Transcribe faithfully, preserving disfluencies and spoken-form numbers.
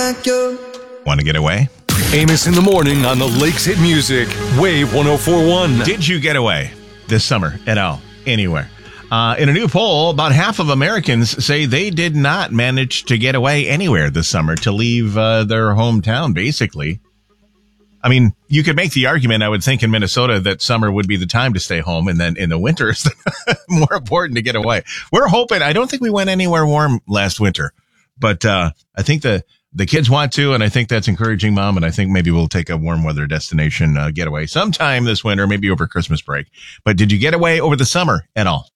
like you. Want to get away? Amos in the morning on the Lakes Hit Music, Wave one oh four point one. Did you get away this summer at all? Anywhere? Uh, in a new poll, about half of Americans say they did not manage to get away anywhere this summer, to leave uh, their hometown, basically. I mean, you could make the argument, I would think, in Minnesota that summer would be the time to stay home, and then in the winter it's more important to get away. We're hoping, I don't think we went anywhere warm last winter, but uh, I think the, the kids want to, and I think that's encouraging, Mom, and I think maybe we'll take a warm weather destination uh, getaway sometime this winter, maybe over Christmas break. But did you get away over the summer at all?